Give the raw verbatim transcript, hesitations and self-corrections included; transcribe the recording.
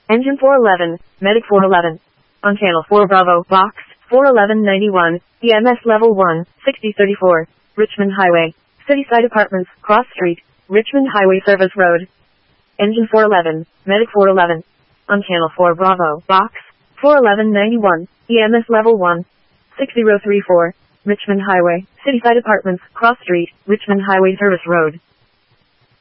Engine four eleven, Medic four eleven. On Channel four Bravo, Box four eleven ninety-one, E M S Level one, sixty thirty-four, Richmond Highway, Cityside Apartments, Cross Street, Richmond Highway Service Road. Engine four eleven, Medic four eleven. On Channel four Bravo, Box four eleven ninety-one, E M S Level one, sixty thirty-four, Richmond Highway, Cityside Apartments, Cross Street, Richmond Highway Service Road.